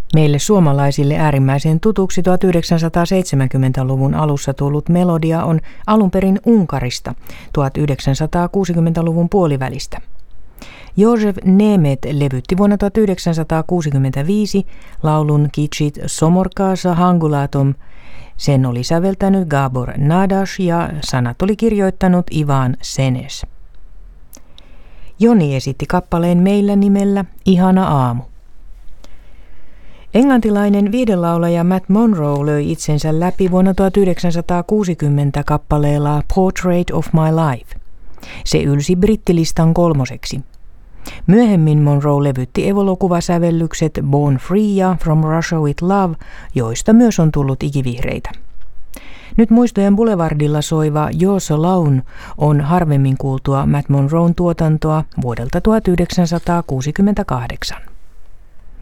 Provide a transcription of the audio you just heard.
Meille suomalaisille äärimmäisen tutuksi 1970-luvun alussa tullut melodia on alun perin Unkarista 1960-luvun puolivälistä. József Németh levytti vuonna 1965 laulun Kicsit szomorkássa hangulatom. Sen oli säveltänyt Gábor Nádas ja sanat oli kirjoittanut Ivan Senes. Joni esitti kappaleen meillä nimellä Ihana aamu. Englantilainen viidelaulaja Matt Monro löi itsensä läpi vuonna 1960 kappaleella Portrait of My Life. Se ylsi brittilistan 3. Myöhemmin Monro levytti evalokuvasävellykset Born Free ja From Russia with Love, joista myös on tullut ikivihreitä. Nyt Muistojen Boulevardilla soiva You're So Alone on harvemmin kuultua Matt Monron tuotantoa vuodelta 1968.